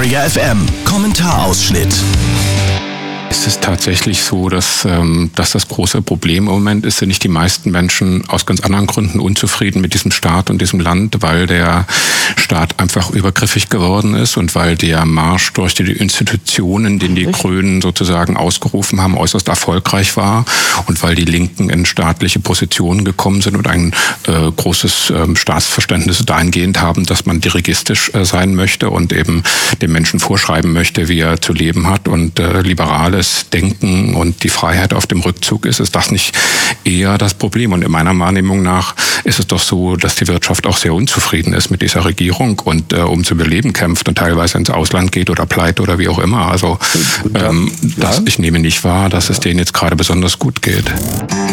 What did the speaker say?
Area FM. Kommentarausschnitt. Es ist tatsächlich so, dass das große Problem im Moment ist, sind nicht die meisten Menschen aus ganz anderen Gründen unzufrieden mit diesem Staat und diesem Land, weil der Staat einfach übergriffig geworden ist und weil der Marsch durch die Institutionen, den die Grünen sozusagen ausgerufen haben, äußerst erfolgreich war und weil die Linken in staatliche Positionen gekommen sind und ein großes Staatsverständnis dahingehend haben, dass man dirigistisch sein möchte und eben dem Menschen vorschreiben möchte, wie er zu leben hat und liberales Denken und die Freiheit auf dem Rückzug ist das nicht eher das Problem? Und in meiner Wahrnehmung nach ist es doch so, dass die Wirtschaft auch sehr unzufrieden ist mit dieser Regierung und um zu überleben kämpft und teilweise ins Ausland geht oder pleite oder wie auch immer. Also ich nehme nicht wahr, dass es denen jetzt gerade besonders gut geht.